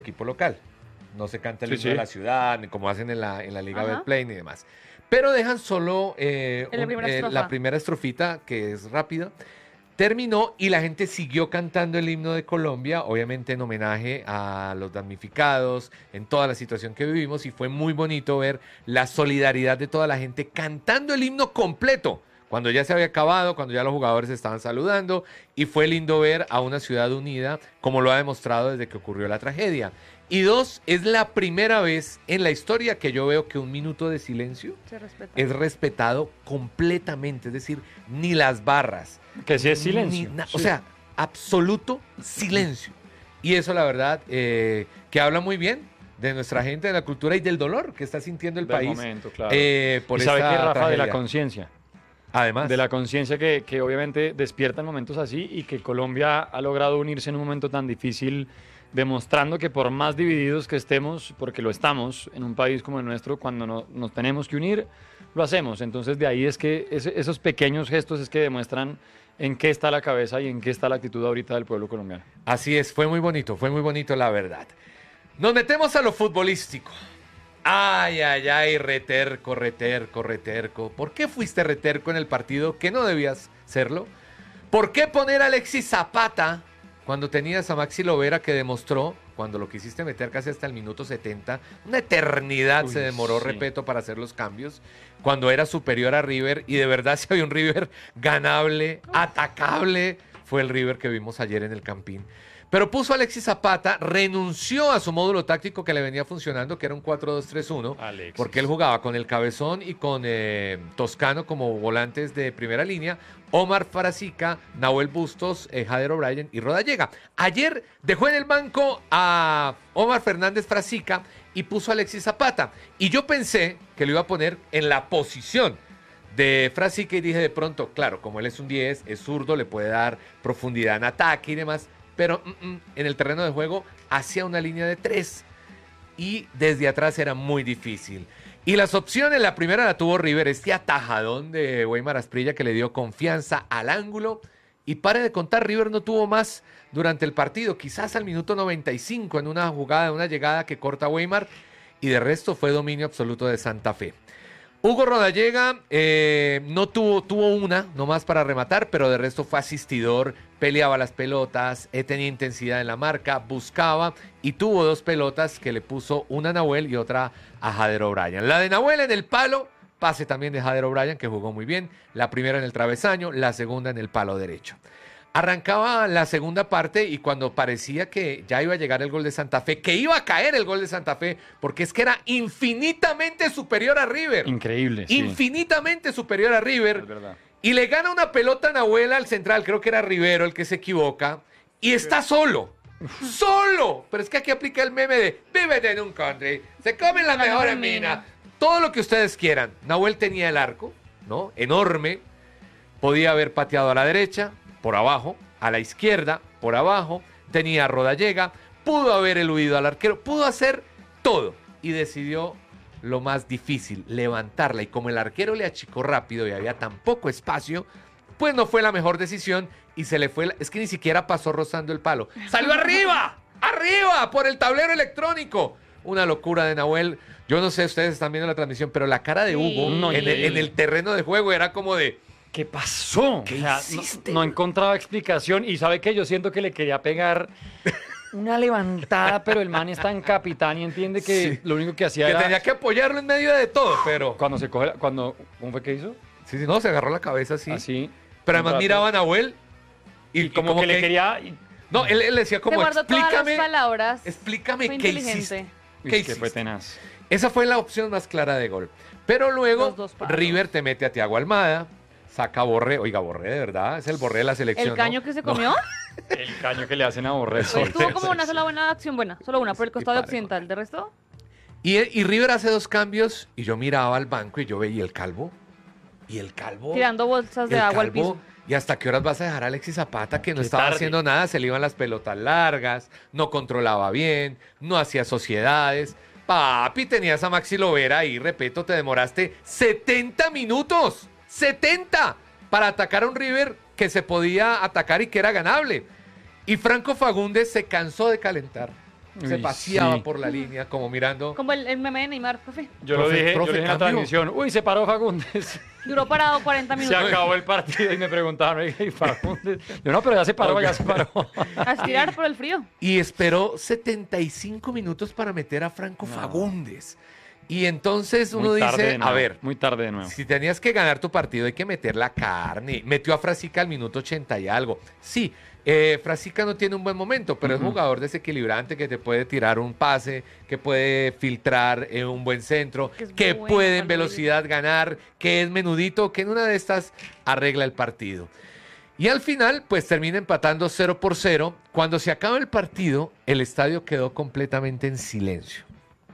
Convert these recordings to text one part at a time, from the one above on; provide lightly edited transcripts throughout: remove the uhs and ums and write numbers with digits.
equipo local. No se canta el Sí, himno sí. de la ciudad, ni como hacen en la Liga Ajá. Betplay, ni demás. Pero dejan solo La primera estrofa. la primera estrofita, que es rápida. Terminó y la gente siguió cantando el himno de Colombia, obviamente en homenaje a los damnificados, en toda la situación que vivimos, y fue muy bonito ver la solidaridad de toda la gente cantando el himno completo, cuando ya se había acabado, cuando ya los jugadores estaban saludando, y fue lindo ver a una ciudad unida, como lo ha demostrado desde que ocurrió la tragedia. Y dos, es la primera vez en la historia que yo veo que un minuto de silencio Se respeta. es respetado completamente, es decir, ni las barras. Que sí es silencio. O sea, absoluto silencio. Y eso, la verdad, que habla muy bien de nuestra gente, de la cultura y del dolor que está sintiendo el Del país. momento, claro. Por ¿Y sabe esta qué, Rafa? De tragedia. la conciencia. Además, De la conciencia que obviamente despierta en momentos así y que Colombia ha logrado unirse en un momento tan difícil, demostrando que por más divididos que estemos, porque lo estamos en un país como el nuestro, cuando nos tenemos que unir, lo hacemos. Entonces de ahí es que esos pequeños gestos es que demuestran en qué está la cabeza y en qué está la actitud ahorita del pueblo colombiano. así es, fue muy bonito la verdad. Nos metemos a lo futbolístico. Ay, ay, ay, reterco. ¿Por qué fuiste reterco en el partido que no debías serlo? ¿Por qué poner a Alexis Zapata cuando tenías a Maxi Lovera, que demostró, cuando lo quisiste meter casi hasta el minuto 70, una eternidad Uy, se demoró, sí. repito, para hacer los cambios, cuando era superior a River, y de verdad si había un River ganable, atacable, fue el River que vimos ayer en el Campín. Pero puso a Alexis Zapata, renunció a su módulo táctico que le venía funcionando, que era un 4-2-3-1, Alexis. porque él jugaba con el Cabezón y con Toscano como volantes de primera línea, Omar Farasica, Nahuel Bustos, Jader O'Brien y Rodallega. Ayer dejó en el banco a Omar Fernández Farasica y puso a Alexis Zapata. Y yo pensé que lo iba a poner en la posición de Farasica y dije de pronto, claro, como él es un 10, es zurdo, le puede dar profundidad en ataque y demás, pero en el terreno de juego hacía una línea de 3 y desde atrás era muy difícil. Y las opciones, la primera la tuvo River, este atajadón de Weimar Asprilla que le dio confianza al ángulo. Y pare de contar, River no tuvo más durante el partido, quizás al minuto 95 en una jugada, una llegada que corta Weimar, y de resto fue dominio absoluto de Santa Fe. Hugo Rodallega no tuvo una nomás para rematar, pero de resto fue asistidor, peleaba las pelotas, tenía intensidad en la marca, buscaba y tuvo 2 pelotas que le puso una a Nahuel y otra a Jader O'Brien. La de Nahuel en el palo, pase también de Jader O'Brien, que jugó muy bien, la primera en el travesaño, la segunda en el palo derecho. Arrancaba la segunda parte y cuando parecía que ya iba a llegar el gol de Santa Fe, que iba a caer el gol de Santa Fe, porque es que era infinitamente superior a River. Increíble, sí. Infinitamente superior a River. Es verdad. Y le gana una pelota a Nahuel al central, creo que era Rivero el que se equivoca, y está solo. ¡Solo! Pero es que aquí aplica el meme de "Vive en un country, se comen las mejores minas". Todo lo que ustedes quieran. Nahuel tenía el arco, ¿no? Enorme. Podía haber pateado a la derecha, por abajo, a la izquierda, por abajo. Tenía a Rodallega, pudo haber eludido al arquero, pudo hacer todo. Y decidió lo más difícil, levantarla. Y como el arquero le achicó rápido y había tan poco espacio, pues no fue la mejor decisión y se le fue. Es que ni siquiera pasó rozando el palo. ¡Salió arriba! ¡Arriba! Por el tablero electrónico. Una locura de Nahuel. Yo no sé, ustedes están viendo la transmisión, pero la cara de Hugo No, en el terreno de juego era como de... ¿Qué pasó? ¿Qué O sea, hiciste? no encontraba explicación y ¿sabe qué? Yo siento que le quería pegar una levantada, pero el man es tan capitán y entiende que Sí. lo único que hacía Que era... tenía que apoyarlo en medio de todo, pero... Cuando se coge... ¿Cómo fue que hizo? Sí, sí, no, se agarró la cabeza así. Así. Pero además Un rato. miraba a Nahuel Y como que le quería... No, él decía Se como, guardó todas explícame, las palabras. explícame Fue qué inteligente. hiciste. Uy, ¿Qué es que fue hiciste? tenaz. Esa fue la opción más clara de gol. Pero luego Los 2 palos. River te mete a Thiago Almada, saca a Borré. Oiga, Borré, de verdad, es el Borré de la selección. ¿El caño ¿no? que se No. comió? El caño que le hacen a Borré. Pues tuvo como una sola buena acción buena. Solo una, por el Sí, costado padre, occidental. ¿De resto? Y River hace 2 cambios y yo miraba al banco y yo veía el calvo. Y el calvo. Tirando bolsas de el agua al calvo, piso. ¿Y hasta qué horas vas a dejar a Alexis Zapata que no Qué estaba tarde. haciendo nada? Se le iban las pelotas largas, no controlaba bien, no hacía sociedades. Papi, tenías a Maxi Lovera ahí, repito, te demoraste 70 minutos. 70 para atacar a un River que se podía atacar y que era ganable. Y Franco Fagundes se cansó de calentar. se paseaba sí. por la línea como mirando. Como el meme de Neymar, profe. Yo Profe, lo dije, profe, yo dije en la cambio. transmisión. Uy, se paró Fagundes. Duró parado 40 Se minutos. acabó el partido y me preguntaban, oiga, ¿y Fagundes? Yo no, pero ya se paró, ya se paró. A estirar por el frío. Y esperó 75 minutos para meter a Franco Fagundes. Y entonces uno Muy tarde dice, de nuevo, a ver, muy tarde de nuevo. si tenías que ganar tu partido hay que meter la carne. Metió a Frasica al minuto 80 y algo. Sí, Frasica no tiene un buen momento, pero es un jugador desequilibrante que te puede tirar un pase, que puede filtrar un buen centro, Que es que bueno puede en cuando velocidad ganar, que es menudito, que en una de estas arregla el partido. Y al final, pues termina empatando 0-0. Cuando se acaba el partido, el estadio quedó completamente en silencio.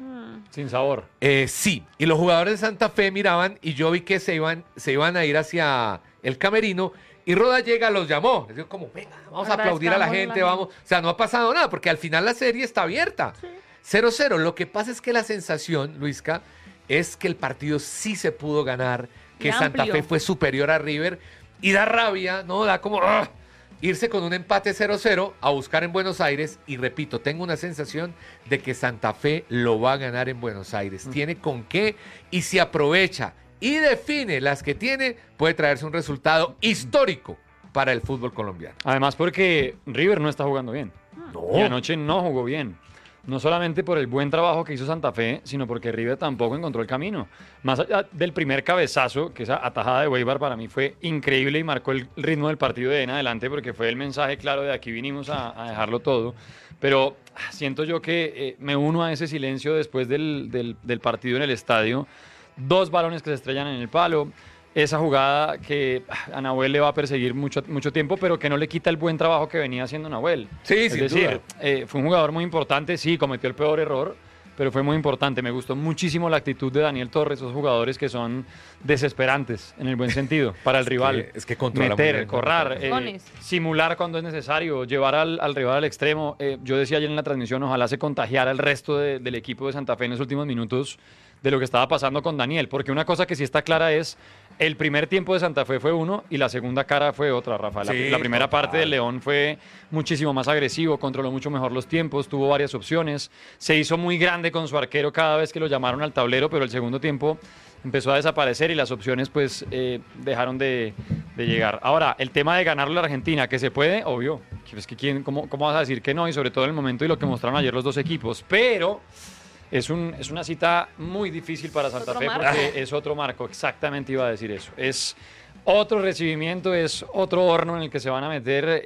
Sin sabor. Sí, y los jugadores de Santa Fe miraban y yo vi que se iban a ir hacia el camerino y Rodallega los llamó. Les digo como, venga, vamos a aplaudir a la gente, vamos. O sea, no ha pasado nada porque al final la serie está abierta. 0-0. Lo que pasa es que la sensación, Luisca, es que el partido sí se pudo ganar, que Santa Fe fue superior a River y da rabia, ¿no? Da como irse con un empate 0-0 a buscar en Buenos Aires y repito, tengo una sensación de que Santa Fe lo va a ganar en Buenos Aires. Tiene con qué y si aprovecha y define las que tiene, puede traerse un resultado histórico para el fútbol colombiano. Además porque River no está jugando bien. Y anoche no jugó bien. No solamente por el buen trabajo que hizo Santa Fe, sino porque River tampoco encontró el camino. Más allá del primer cabezazo, que esa atajada de Weibar para mí fue increíble y marcó el ritmo del partido de en adelante, porque fue el mensaje claro de aquí vinimos a dejarlo todo. Pero siento yo que me uno a ese silencio después del partido en el estadio. 2 balones que se estrellan en el palo. Esa jugada que a Nahuel le va a perseguir mucho tiempo, pero que no le quita el buen trabajo que venía haciendo Nahuel. Sí, es sin decir, duda. fue un jugador muy importante, sí, cometió el peor error, pero fue muy importante. Me gustó muchísimo la actitud de Daniel Torres, esos jugadores que son desesperantes, en el buen sentido, para el rival. Es que controla muy meter, bien, correr, Goles. simular cuando es necesario, llevar al rival al extremo. Yo decía ayer en la transmisión, ojalá se contagiara el resto del equipo de Santa Fe en los últimos minutos de lo que estaba pasando con Daniel, porque una cosa que sí está clara es el primer tiempo de Santa Fe fue uno y la segunda cara fue otra, Rafa. La primera parte del León fue muchísimo más agresivo, controló mucho mejor los tiempos, tuvo varias opciones, se hizo muy grande con su arquero cada vez que lo llamaron al tablero, pero el segundo tiempo empezó a desaparecer y las opciones pues dejaron de llegar. Ahora, el tema de ganarle a la Argentina, que se puede, obvio, es que ¿cómo vas a decir que no? Y sobre todo en el momento y lo que mostraron ayer los dos equipos, pero es una cita muy difícil para Santa Fe porque es otro marco, exactamente iba a decir eso. Es otro recibimiento, es otro horno en el que se van a meter.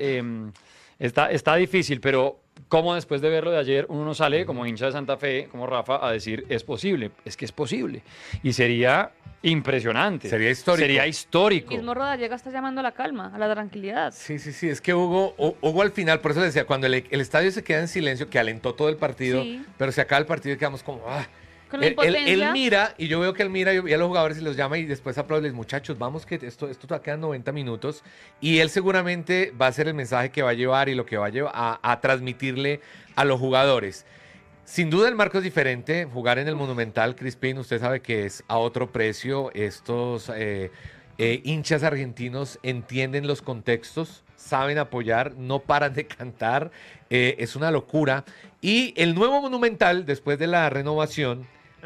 Está difícil, pero ¿cómo después de verlo de ayer uno no sale como hincha de Santa Fe, como Rafa, a decir es posible? Es que es posible. Y sería impresionante. Sería histórico. Sería histórico. El mismo Rodallega está llamando a la calma, a la tranquilidad. Sí, es que Hugo al final, por eso le decía, cuando el estadio se queda en silencio, que alentó todo el partido, Sí. pero se acaba el partido y quedamos como, Con la Él impotencia. mira, y yo veo que él mira y a los jugadores y los llama y después aplaude, muchachos, vamos que esto quedan 90 minutos, y él seguramente va a ser el mensaje que va a llevar y lo que va a llevar a transmitirle a los jugadores. Sin duda el marco es diferente, jugar en el Monumental, Crispín, usted sabe que es a otro precio, estos hinchas argentinos entienden los contextos, saben apoyar, no paran de cantar, es una locura. Y el nuevo Monumental, después de la renovación,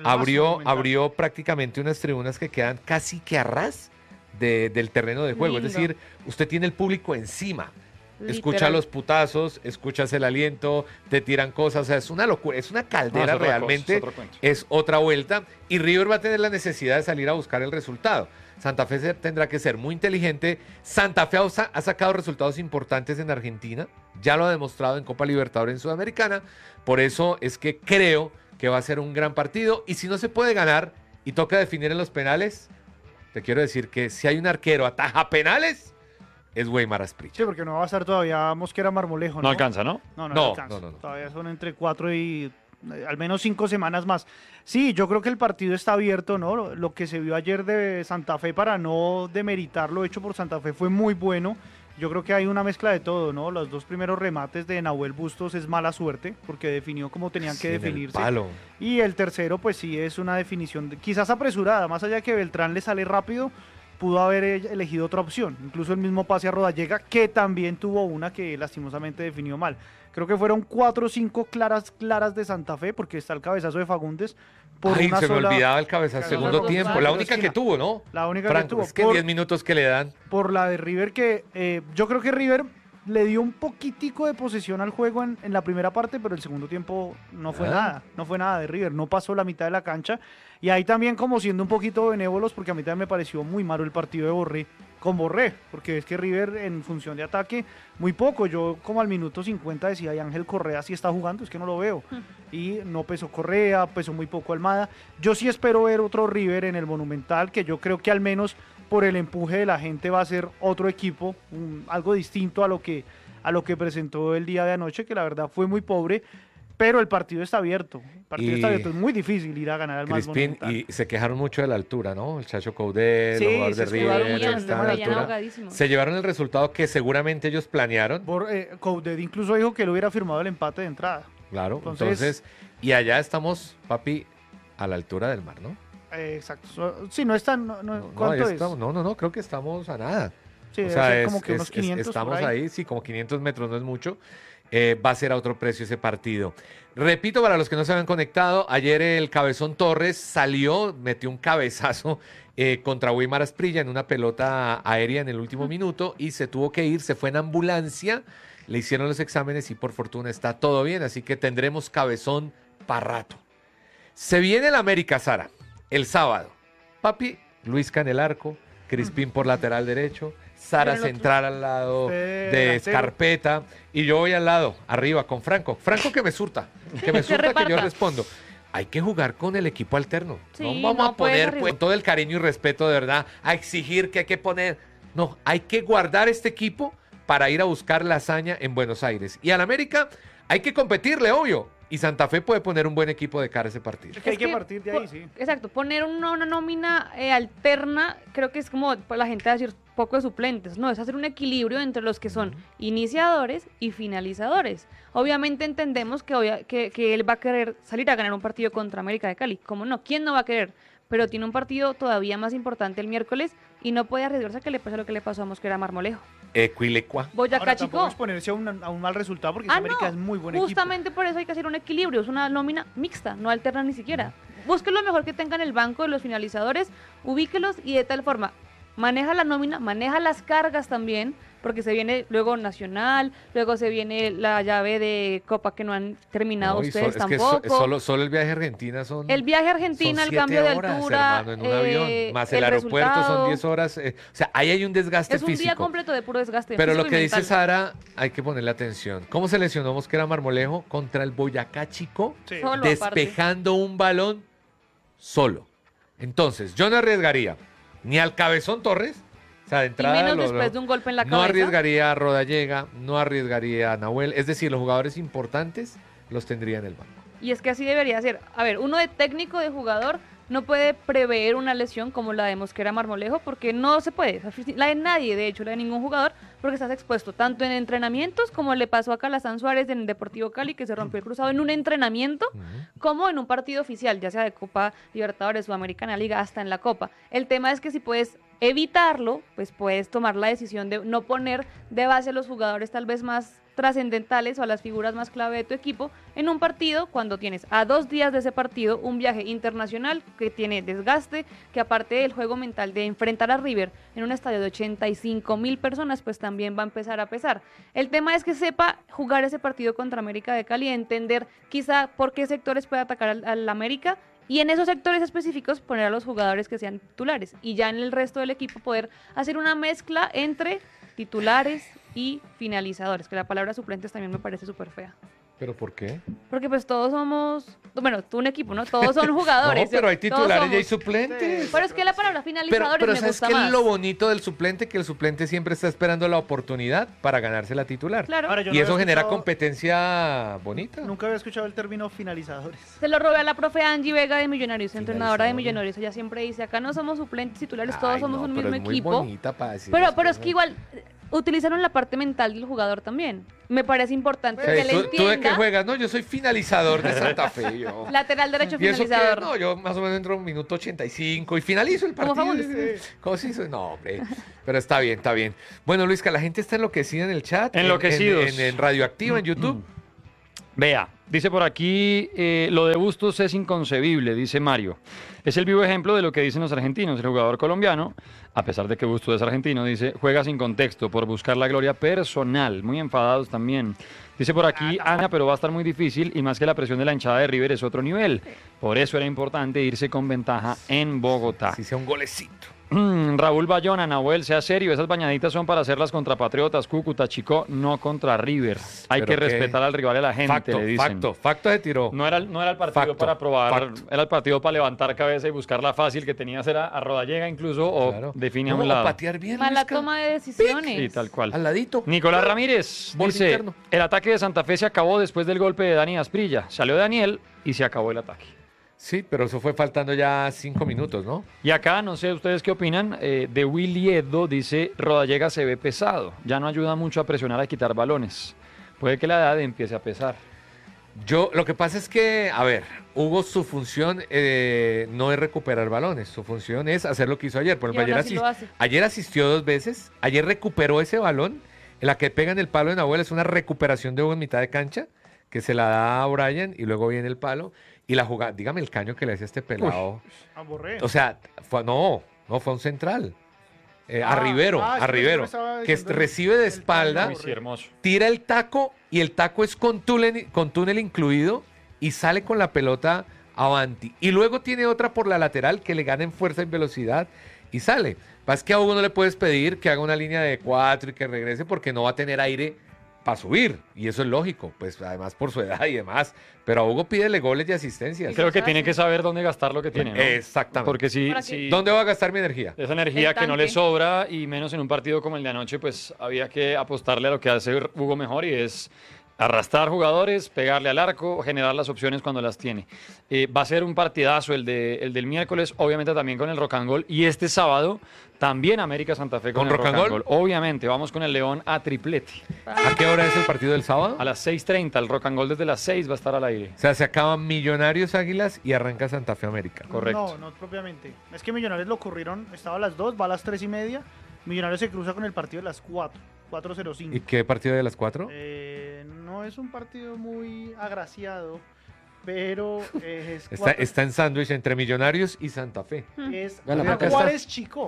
abrió prácticamente unas tribunas que quedan casi que a ras del terreno de juego, Lindo. es decir, usted tiene el público encima. Escucha Literal. los putazos, escuchas el aliento, te tiran cosas, o sea, es una locura, es una caldera otra cosa, realmente, es otro cuento. es otra vuelta, y River va a tener la necesidad de salir a buscar el resultado. Santa Fe tendrá que ser muy inteligente. Santa Fe ha sacado resultados importantes en Argentina, ya lo ha demostrado en Copa Libertadores en Sudamericana, por eso es que creo que va a ser un gran partido, y si no se puede ganar y toca definir en los penales, te quiero decir que si hay un arquero ataja penales, es Weimar Asprilla. Sí, porque no va a estar todavía Mosquera Marmolejo, ¿no? No alcanza, ¿no? No No, alcanza. no. Todavía son entre 4 y al menos 5 semanas más. Sí, yo creo que el partido está abierto, ¿no? Lo que se vio ayer de Santa Fe, para no demeritar lo hecho por Santa Fe, fue muy bueno. Yo creo que hay una mezcla de todo, ¿no? Los dos primeros remates de Nahuel Bustos es mala suerte, porque definió como tenían que Sí, en el definirse. palo. Y el tercero, pues sí, es una definición quizás apresurada, más allá de que Beltrán le sale rápido. pudo haber elegido otra opción. Incluso el mismo pase a Rodallega, que también tuvo una que lastimosamente definió mal. Creo que fueron 4 o 5 claras de Santa Fe, porque está el cabezazo de Fagundes. Por Ay, una se me sola- olvidaba el cabezazo. Cabezazo Segundo de tiempo. Gonzalo La de única que esquina. tuvo, ¿no? La única Franco, que tuvo. es que 10 minutos que le dan. Por la de River, que yo creo que River le dio un poquitico de posesión al juego en la primera parte, pero el segundo tiempo no fue nada. No fue nada de River. No pasó la mitad de la cancha. Y ahí también como siendo un poquito benévolos, porque a mí también me pareció muy malo el partido de Borré. Con Borré, porque es que River en función de ataque, muy poco. Yo como al minuto 50 decía, y Ángel Correa sí está jugando, es que no lo veo. Y no pesó Correa, pesó muy poco Almada. Yo sí espero ver otro River en el Monumental, que yo creo que al menos por el empuje de la gente va a ser otro equipo, algo distinto a lo que presentó el día de anoche, que la verdad fue muy pobre. Pero el partido está abierto. El partido está abierto. Es muy difícil ir a ganar al más Crispín, Monumental. y se quejaron mucho de la altura, ¿no? El Chacho Coudet, Sí, los jugadores de se escudaron River, mucho en el están tema a la de Veían altura. ahogadísimos. Se llevaron el resultado que seguramente ellos planearon. Coudet incluso dijo que él hubiera firmado el empate de entrada. Claro, Entonces- entonces, y allá estamos, papi, a la altura del mar, ¿no? Exacto. Sí, no es tan... ¿Cuánto ahí es? estamos- no, creo que estamos a nada. Sí, O debe sea, ser como que unos 500 estamos por ahí, sí, como 500 metros, no es mucho. Va a ser a otro precio ese partido. Repito, para los que no se habían conectado, ayer el Cabezón Torres salió, metió un cabezazo contra Weimar Asprilla en una pelota aérea en el último minuto y se tuvo que ir, se fue en ambulancia, le hicieron los exámenes y por fortuna está todo bien, así que tendremos Cabezón para rato. Se viene el América, Sara, el sábado. Papi, Luisca en el arco, Crispín por lateral derecho, Sara Pero el otro- central al lado de delantero. Escarpeta y yo voy al lado, arriba, con Franco. Franco que me surta, que yo reparta. respondo. Hay que jugar con el equipo alterno. Sí, no vamos no a puedes poner arriba. pues, todo el cariño y respeto de verdad a exigir que hay que poner. No, hay que guardar este equipo para ir a buscar la hazaña en Buenos Aires. Y al América hay que competirle, obvio. Y Santa Fe puede poner un buen equipo de cara a ese partido. Es que hay Es que que partir de ahí, sí. Exacto, poner una nómina alterna, creo que es como para la gente decir poco de suplentes, no, es hacer un equilibrio entre los que son iniciadores y finalizadores. Obviamente entendemos que él va a querer salir a ganar un partido contra América de Cali, ¿cómo no? ¿Quién no va a querer? Pero tiene un partido todavía más importante el miércoles y no puede arriesgarse a que le pase lo que le pasó a Mosquera Marmolejo. Equilecua. Boyacá Ahora, tampoco Chico. exponerse a un mal resultado, porque América es muy buen equipo. Justamente por eso hay que hacer un equilibrio, es una nómina mixta, no alterna ni siquiera. Busque lo mejor que tenga en el banco de los finalizadores, ubíquelos y de tal forma, maneja la nómina, maneja las cargas también, porque se viene luego Nacional, luego se viene la llave de Copa que no han terminado No, y ustedes es que tampoco. solo el viaje a Argentina son... El viaje a Argentina, son el cambio de 7 horas, altura, hermano, en un avión, más el aeropuerto resultado. son 10 horas. O sea, ahí hay un desgaste Es un físico. día completo de puro desgaste. Pero lo físico y que dice mental. Sara, hay que ponerle atención. ¿Cómo se lesionó Mosquera Marmolejo contra el Boyacá Chico? Sí. Solo aparte. Despejando un balón solo. Entonces, yo no arriesgaría ni al Cabezón Torres, o sea, de Y entrada menos lo- después lo- de un golpe en la no cabeza. arriesgaría a Rodallega, no arriesgaría a Nahuel, es decir, los jugadores importantes los tendría en el banco. Y es que así debería ser. A ver, uno de técnico, de jugador, no puede prever una lesión como la de Mosquera Marmolejo porque no se puede. La de nadie, de hecho, la de ningún jugador, porque estás expuesto tanto en entrenamientos como le pasó a Calazán Suárez en el Deportivo Cali, que se rompió el cruzado en un entrenamiento, como en un partido oficial, ya sea de Copa Libertadores, Sudamericana, Liga, hasta en la Copa. El tema es que si puedes evitarlo, pues puedes tomar la decisión de no poner de base a los jugadores tal vez más trascendentales o a las figuras más clave de tu equipo en un partido cuando tienes a 2 días de ese partido un viaje internacional que tiene desgaste, que aparte del juego mental de enfrentar a River en un estadio de 85,000 personas, pues también va a empezar a pesar. El tema es que sepa jugar ese partido contra América de Cali, entender quizá por qué sectores puede atacar al América y en esos sectores específicos poner a los jugadores que sean titulares y ya en el resto del equipo poder hacer una mezcla entre titulares y finalizadores, que la palabra suplentes también me parece súper fea. ¿Pero por qué? Porque pues todos somos, bueno, tú un equipo, ¿no? Todos son jugadores. No, pero hay todos titulares y hay somos. suplentes. Pero es que la palabra finalizadores Pero me ¿sabes gusta qué más. es lo bonito del suplente? Que el suplente siempre está esperando la oportunidad para ganarse la titular. Claro. Ahora, yo Y no eso había genera escuchado- competencia bonita. Nunca había escuchado el término finalizadores. Se lo robé a la profe Angie Vega de Millonarios, entrenadora de Finalizadores. Millonarios. Ella siempre dice, acá no somos suplentes titulares, todos Ay, somos no, un pero mismo es muy equipo. bonita para decir Pero las es cosas. que igual utilizaron la parte mental del jugador también. me parece importante Sí, que él ¿tú de qué entienda. juegas? No, yo soy finalizador de Santa Fe. Yo. Lateral derecho Y eso que, finalizador. no, yo más o menos entro en un minuto 85 y finalizo el Como partido. Fagundes. ¿Cómo se hizo? No, hombre. Pero está bien, está bien. Bueno, Luis, que la gente está enloquecida en el chat. Enloquecidos. En Radioactiva, en YouTube. Vea, dice por aquí, lo de Bustos es inconcebible, dice Mario. Es el vivo ejemplo de lo que dicen los argentinos. El jugador colombiano, a pesar de que Bustos es argentino, dice, juega sin contexto por buscar la gloria personal. Muy enfadados también. Dice por aquí, Ana, pero va a estar muy difícil y más que la presión de la hinchada de River es otro nivel. Por eso era importante irse con ventaja en Bogotá. Si sea un golecito. Raúl Bayona, Nahuel, sea serio, esas bañaditas son para hacerlas contra Patriotas, Cúcuta, Chico, no contra River. Hay Pero que qué- respetar al rival y a la gente, Facto, le dicen. facto se tiró. No era el partido Facto, para probar, facto. era el partido para levantar cabeza y buscar la fácil que tenías era a Rodallega incluso o Claro. define a No, un o lado. patear bien, Mala Luisca. toma de decisiones. Sí, tal cual. Al ladito. Nicolás Ramírez Borde dice, interno. el ataque de Santa Fe se acabó después del golpe de Dani Asprilla. Salió Daniel y se acabó el ataque. Sí, pero eso fue faltando ya 5 minutos, ¿no? Y acá, no sé ustedes qué opinan, de Willy Edo dice, Rodallega se ve pesado, ya no ayuda mucho a presionar a quitar balones. Puede que la edad empiece a pesar. Lo que pasa es que, a ver, Hugo, su función no es recuperar balones, su función es hacer lo que hizo ayer. Por Y ejemplo, aún así lo hace. ayer asistió 2 veces, ayer recuperó ese balón, en la que pega en el palo de Nahuel, es una recuperación de Hugo en mitad de cancha, que se la da a Brian y luego viene el palo. Y la jugada, dígame el caño que le hace a este pelado. A Borré. O sea, no fue un central. A Rivero, sí, a Rivero, yo estaba que diciendo recibe de el espalda, caño. Uy, sí, hermoso. tira el taco y el taco es con túnel incluido y sale con la pelota avanti. Y luego tiene otra por la lateral que le gana en fuerza y velocidad y sale. Pasa que a Hugo no le puedes pedir que haga una línea de 4 y que regrese porque no va a tener aire para subir. Y eso es lógico, pues además por su edad y demás. Pero a Hugo pídele goles y asistencias. Creo que tiene que saber dónde gastar lo que tiene, ¿no? Exactamente. Porque si, ¿Para qué? si ¿Dónde va a gastar mi energía? esa energía El que no le tanque. sobra y menos en un partido como el de anoche, pues había que apostarle a lo que hace Hugo mejor y es arrastrar jugadores, pegarle al arco, generar las opciones cuando las tiene. Va a ser un partidazo el del miércoles, obviamente también con el Rock and Roll. Y este sábado también América Santa Fe con ¿Con el Rock and Rock and Roll? Roll. Obviamente, vamos con el León a triplete. ¿A qué hora es el partido del sábado? A las 6:30, el Rock and Roll desde las 6 va a estar al aire. O sea, se acaban Millonarios Águilas y arranca Santa Fe América. Correcto. No, no propiamente. Es que Millonarios lo ocurrieron, estaba a las 2, va a las 3:30. Millonarios se cruza con el partido de las 4, 4:05. ¿Y qué partido de las 4? No es un partido muy agraciado, pero es, Está en sándwich entre Millonarios y Santa Fe. es Gana, por acá Juárez Chico.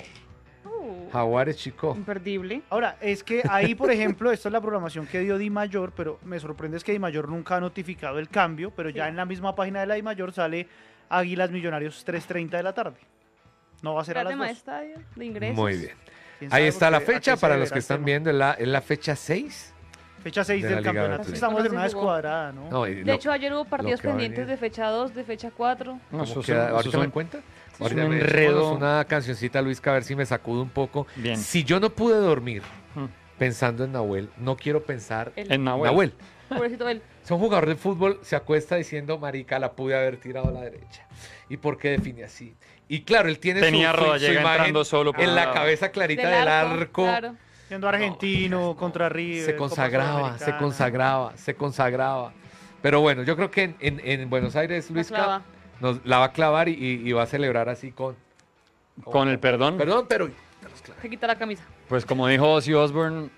Jaguares Chico. Imperdible. Ahora, es que ahí, por ejemplo, esta es la programación que dio Di Mayor, pero me sorprende es que Di Mayor nunca ha notificado el cambio, pero ya en la misma página de la Di Mayor sale Águilas Millonarios 3:30 de la tarde. No va a ser a Era las tema de 2. estadio, de ingresos. Muy bien. ¿Quién Ahí sabe está la por qué- a fecha qué se para los deberá que el están tema? viendo. ¿Es la fecha 6? Fecha 6 de la del Liga campeonato. Betplay. Estamos en No una se jugó. descuadrada, ¿no? No, De hecho, ayer hubo partidos que va a pendientes venir. de fecha 2, de fecha 4. No, ¿Cómo eso queda? son- Ahorita eso me son- cuenta. es Ahorita un me enredo. echamos una cancioncita, Luisca, a ver si me sacudo un poco. Bien. Si yo no pude dormir Mm. pensando en Nahuel, no quiero pensar El- En Nahuel. Nahuel. Pobrecito él. Si un jugador de fútbol se acuesta diciendo, marica, la pude haber tirado a la derecha. ¿Y por qué define así? Y claro, él tiene Tenía su Rodallega imagen entrando solo por en un la lado. cabeza clarita del arco. Claro. Siendo argentino contra River. Se Copa consagraba, se Sudamericana. consagraba, se consagraba. Pero bueno, yo creo que en Buenos Aires, La Luisca, clava. nos la va a clavar y va a celebrar así con... Con el perdón. Perdón, pero... Se quita la camisa. Pues como dijo Ozzy Osbourne,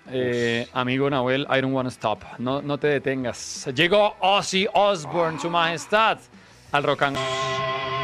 amigo Nahuel, I don't wanna stop. No te detengas. Llegó Ozzy Osbourne, su majestad, al Rock and